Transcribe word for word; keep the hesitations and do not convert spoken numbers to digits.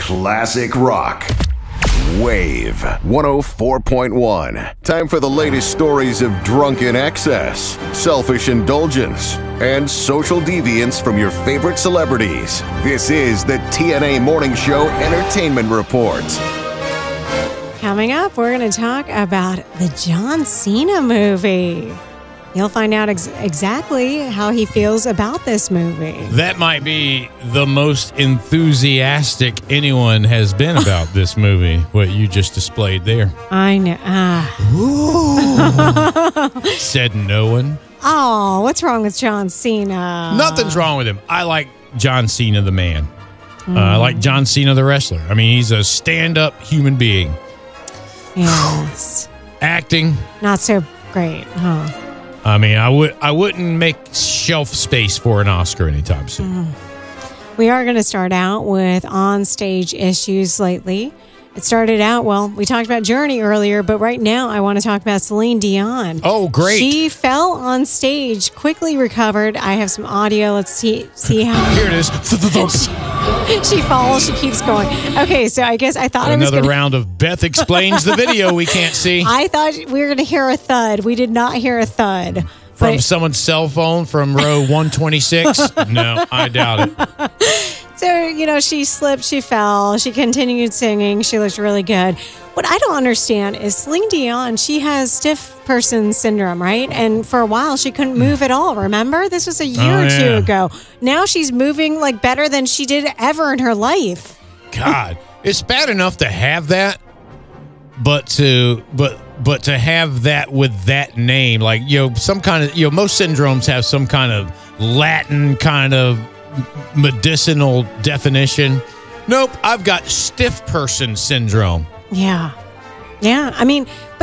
Classic rock. Wave one oh four point one. Time for the latest stories of drunken excess, selfish indulgence, and social deviance from your favorite celebrities. This is the T N A Morning Show Entertainment Report. Coming up, we're going to talk about the John Cena movie. You'll find out ex- exactly how he feels about this movie. That might be the most enthusiastic anyone has been about this movie, what you just displayed there. I know. Ah. Said no one. Oh, what's wrong with John Cena? Nothing's wrong with him. I like John Cena, the man. Mm. Uh, I like John Cena, the wrestler. I mean, he's a stand-up human being. Yes. Acting. Not so great, huh? I mean, I would I wouldn't make shelf space for an Oscar anytime soon. Mm. We are going to start out with on-stage issues lately. It started out, well, we talked about Journey earlier, but right now I want to talk about Celine Dion. Oh, great. She fell on stage, quickly recovered. I have some audio. Let's see see how. Here it is. she, she falls. She keeps going. Okay, so I guess I thought Another I was gonna, round of Beth Explains the video we can't see. I thought we were going to hear a thud. We did not hear a thud. From but, someone's cell phone from row one twenty-six? No, I doubt it. So, you know, she slipped, she fell, she continued singing, she looked really good. What I don't understand is Celine Dion, she has stiff person syndrome, right? And for a while, she couldn't move at all, remember? This was a year oh, or two yeah. ago. Now she's moving like better than she did ever in her life. God, it's bad enough to have that, but to but but to have that with that name, like, you know, some kind of, you know, most syndromes have some kind of Latin kind of medicinal definition. Nope, I've got stiff person syndrome. Yeah. Yeah. I mean,